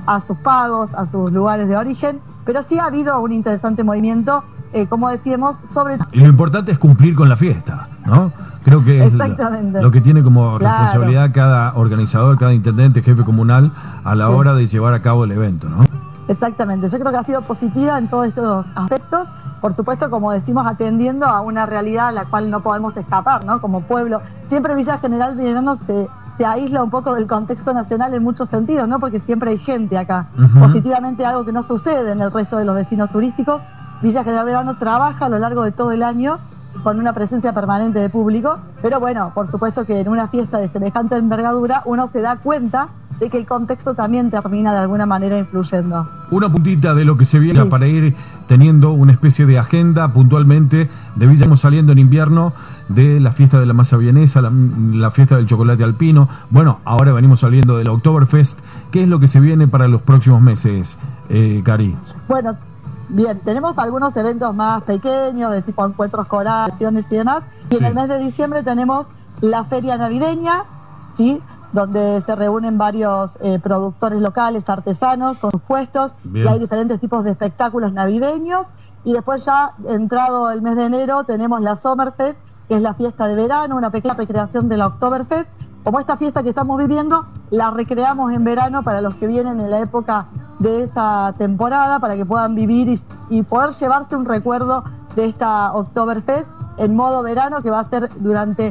a sus pagos, a sus lugares de origen, pero sí ha habido un interesante movimiento, como decíamos, sobre... Y lo importante es cumplir con la fiesta, ¿no? Creo que es lo que tiene como responsabilidad cada organizador, cada intendente, jefe comunal, a la hora de llevar a cabo el evento, ¿no? Exactamente, yo creo que ha sido positiva en todos estos aspectos, por supuesto, como decimos, atendiendo a una realidad a la cual no podemos escapar, ¿no? Como pueblo, siempre Villa General Belgrano se aísla un poco del contexto nacional en muchos sentidos, ¿no? Porque siempre hay gente acá. Positivamente, algo que no sucede en el resto de los destinos turísticos. Villa General Belgrano trabaja a lo largo de todo el año con una presencia permanente de público, pero bueno, por supuesto que en una fiesta de semejante envergadura uno se da cuenta de que el contexto también termina de alguna manera influyendo. Una puntita de lo que se viene para ir teniendo una especie de agenda puntualmente de Villa. Estamos saliendo en invierno de la fiesta de la masa vienesa, la fiesta del chocolate alpino. Bueno, ahora venimos saliendo del Oktoberfest. ¿Qué es lo que se viene para los próximos meses, Cari? Bueno, bien, tenemos algunos eventos más pequeños, de tipo encuentros colaciones y demás. Y en el mes de diciembre tenemos la feria navideña, ¿sí?, donde se reúnen varios productores locales, artesanos, con sus puestos, y hay diferentes tipos de espectáculos navideños. Y después, ya entrado el mes de enero, tenemos la Sommerfest, que es la fiesta de verano, una pequeña recreación de la Oktoberfest. Como esta fiesta que estamos viviendo, la recreamos en verano para los que vienen en la época de esa temporada, para que puedan vivir y poder llevarse un recuerdo de esta Oktoberfest en modo verano, que va a ser durante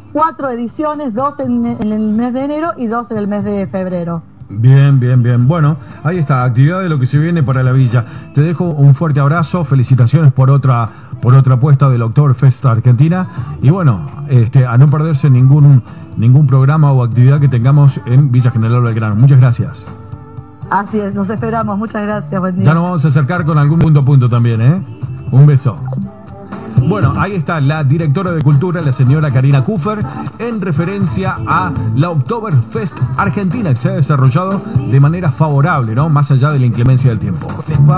4 ediciones, 2 en el mes de enero y 2 en el mes de febrero. Bien, bien, bien. Bueno, ahí está, actividad de lo que se viene para la villa. Te dejo un fuerte abrazo, felicitaciones por otra apuesta del Oktoberfest Argentina. Y bueno, a no perderse ningún programa o actividad que tengamos en Villa General Belgrano. Muchas gracias. Así es, nos esperamos. Muchas gracias, buen día. Ya nos vamos a acercar con algún punto a punto también, ¿eh? Un beso. Bueno, ahí está la directora de Cultura, la señora Karina Kufer, en referencia a la Oktoberfest Argentina, que se ha desarrollado de manera favorable, ¿no? Más allá de la inclemencia del tiempo.